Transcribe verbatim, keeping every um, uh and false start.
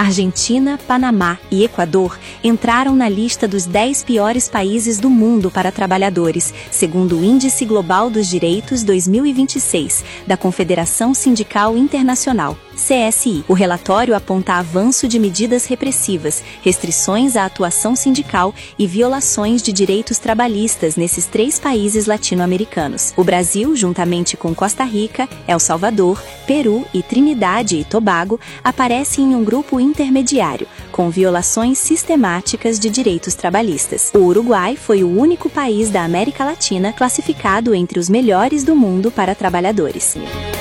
Argentina, Panamá e Equador entraram na lista dos dez piores países do mundo para trabalhadores, segundo o Índice Global dos Direitos dois mil e vinte e seis, da Confederação Sindical Internacional, C S I. O relatório aponta avanço de medidas repressivas, restrições à atuação sindical e violações de direitos trabalhistas nesses três países latino-americanos. O Brasil, juntamente com Costa Rica, El Salvador, Peru e Trinidade e Tobago, aparece em um grupo intermediário, com violações sistemáticas de direitos trabalhistas. O Uruguai foi o único país da América Latina classificado entre os melhores do mundo para trabalhadores.